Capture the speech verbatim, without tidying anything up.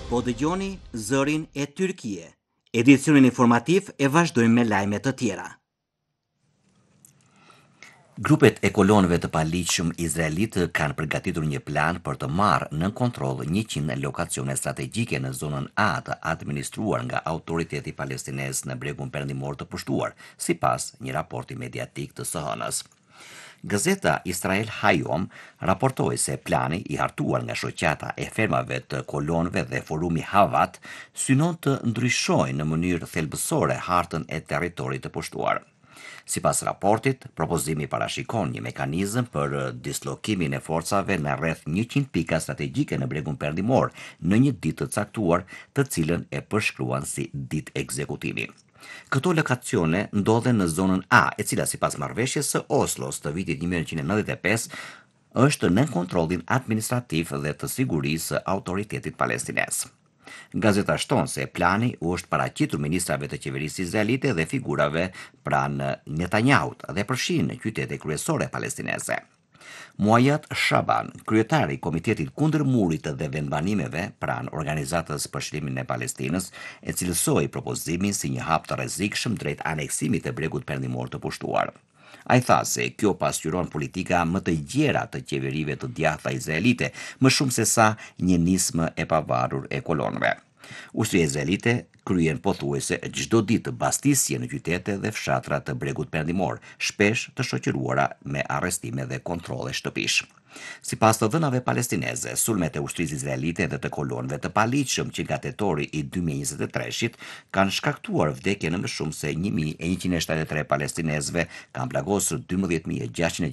Po dëgjoni zërin e Tyrkie. Edicionin informativ e vazhdojmë me lajme të tjera. Grupet e kolonëve të paligjshëm izraelitë kanë përgatitur një plan për të marrë në kontroll njëqind lokacione strategjike në zonën A të administruar nga Autoriteti Palestinez në bregun perëndimor të pushtuar, sipas një raporti mediatik të S H N-s. Gazeta Israel Hayom raportoi se plani i hartuar nga shoqata e fermave të kolonëve dhe forumi Havat synon të ndryshojnë në mënyrë thelbësore hartën e territorit të pushtuar. Sipas raportit, propozimi parashikon një mekanizëm për dislokimin e forcave në rreth njëqind pika strategjike në bregun perëndimor në një ditë të caktuar, të cilën e përshkruan si ditë ekzekutimi. Këto lokacione ndodhen në zonën A, e cila sipas marrëveshjes së Oslos të vitit një mijë nëntëqind e nëntëdhjetë e pesë është në kontrollin administrativ dhe të sigurisë së Autoritetit Palestinez. Gazeta shton se plani u është paraqitur ministrave të qeverisë izraelite dhe figurave pranë Netanyahut dhe përfshin qytete kryesore palestineze. Muajat Shaban, kryetari i Komitetit kundër murit dhe vendbanimeve pranë Organizatës për Çlimin e Palestinës, e cilësoi propozimin si një hap të rrezikshëm drejt aneksimit të bregut perëndimor të pushtuar. Ai tha se kjo pasqyron politika më të gjera të qeverive të djathta izraelite, më shumë se sa një nismë e pavarur e kolonëve. Ushtria izraelite kryen pothuajse çdo ditë bastisje në qytete dhe fshatra të bregut perëndimor, shpesh të shoqëruara me arrestime dhe kontrolle shtëpish. Sipas të dhënave palestineze, sulmet e ushtrisë izraelite dhe të kolonëve të paligjshëm që nga tetori i dy mijë e njëzet e treshit kanë shkaktuar vdekjen në më shumë se një mijë e njëqind e shtatëdhjetë e tre palestinezëve, kanë plagosur dymbëdhjetë mijë e gjashtëqind